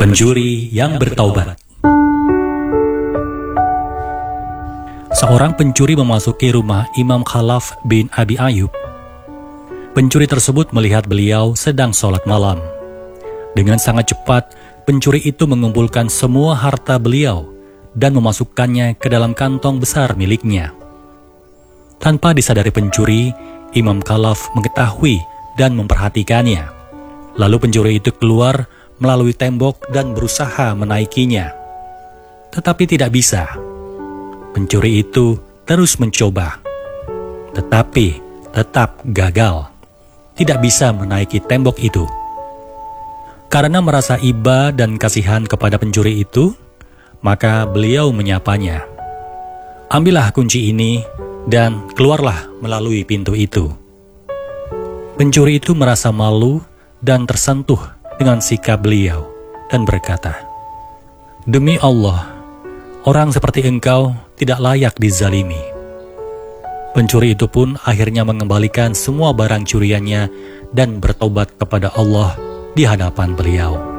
Pencuri yang bertaubat. Seorang pencuri memasuki rumah Imam Khalaf bin Abi Ayyub. Pencuri tersebut melihat beliau sedang sholat malam. Dengan sangat cepat, pencuri itu mengumpulkan semua harta beliau dan memasukkannya ke dalam kantong besar miliknya. Tanpa disadari pencuri, Imam Khalaf mengetahui dan memperhatikannya. Lalu pencuri itu keluar melalui tembok dan berusaha menaikinya. Tetapi tidak bisa. Pencuri itu terus mencoba, tetapi tetap gagal. Tidak bisa menaiki tembok itu. Karena merasa iba dan kasihan kepada pencuri itu, maka beliau menyapanya. Ambillah kunci ini dan keluarlah melalui pintu itu. Pencuri itu merasa malu dan tersentuh dengan sikap beliau dan berkata, "Demi Allah, orang seperti engkau tidak layak dizalimi." Pencuri itu pun akhirnya mengembalikan semua barang curiannya dan bertobat kepada Allah di hadapan beliau.